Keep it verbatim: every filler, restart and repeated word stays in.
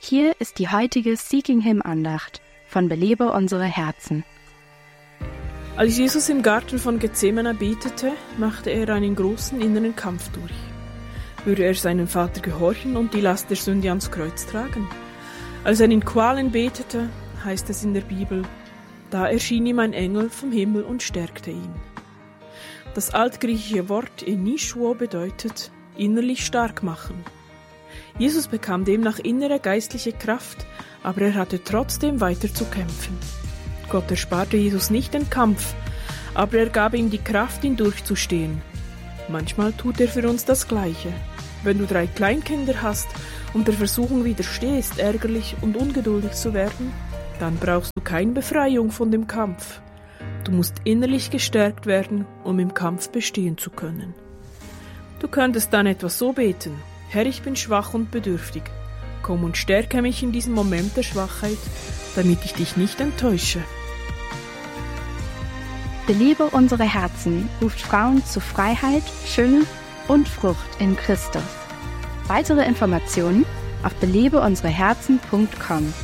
Hier ist die heutige Seeking Him Andacht von Belebe unsere Herzen. Als Jesus im Garten von Gethsemane betete, machte er einen großen inneren Kampf durch. Würde er seinem Vater gehorchen und die Last der Sünde ans Kreuz tragen? Als er in Qualen betete, heißt es in der Bibel, da erschien ihm ein Engel vom Himmel und stärkte ihn. Das altgriechische Wort enishuo bedeutet innerlich stark machen. Jesus bekam demnach innere geistliche Kraft, aber er hatte trotzdem weiter zu kämpfen. Gott ersparte Jesus nicht den Kampf, aber er gab ihm die Kraft, ihn durchzustehen. Manchmal tut er für uns das Gleiche. Wenn du drei Kleinkinder hast und der Versuchung widerstehst, ärgerlich und ungeduldig zu werden, dann brauchst du keine Befreiung von dem Kampf. Du musst innerlich gestärkt werden, um im Kampf bestehen zu können. Du könntest dann etwas so beten: Herr, ich bin schwach und bedürftig. Komm und stärke mich in diesem Moment der Schwachheit, damit ich dich nicht enttäusche. Belebe unsere Herzen ruft Frauen zu Freiheit, Fülle und Frucht in Christus. Weitere Informationen auf belebe unsere herzen punkt com.